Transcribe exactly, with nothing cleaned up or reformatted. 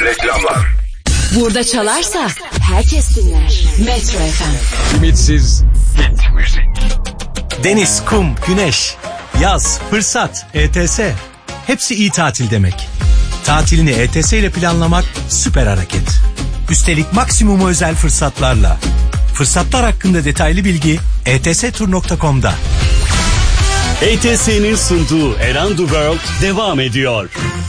Reklamlar. Burada çalarsa herkes dinler. Metro F M. Ümitsiz hit müzik. Deniz, kum, güneş, yaz, fırsat, E T S. Hepsi iyi tatil demek. Tatilini E T S ile planlamak süper hareket. Üstelik maksimum özel fırsatlarla. Fırsatlar hakkında detaylı bilgi e t s tur nokta com'da. E T S'nin sunduğu Around the World devam ediyor.